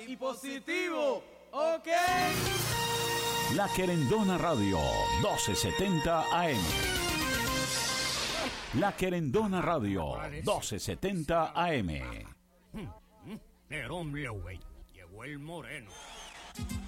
y positivo, ¿ok? La Querendona Radio, 1270 AM. La Querendona Radio, 1270 AM. El hombre, güey. Llegó el moreno.